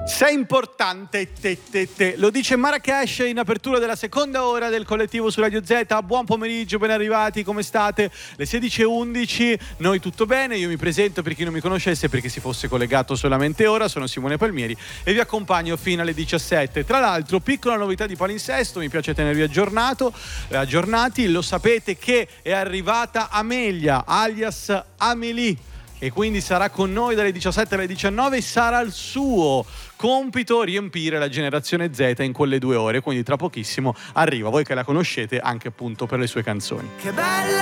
Sei importante, te. Lo dice Marrakesh in apertura della seconda ora del collettivo su Radio Z. Buon pomeriggio, ben arrivati, come state? Le 16:11, noi tutto bene, io mi presento per chi non mi conoscesse, perché si fosse collegato solamente ora, sono Simone Palmieri e vi accompagno fino alle 17. Tra l'altro, piccola novità di palinsesto, mi piace tenervi aggiornati, lo sapete che è arrivata Amelia, alias Amelie, e quindi sarà con noi dalle 17 alle 19. Sarà il suo compito riempire la generazione Z in quelle 2 ore, quindi tra pochissimo arriva, voi che la conoscete, anche appunto per le sue canzoni. Che bella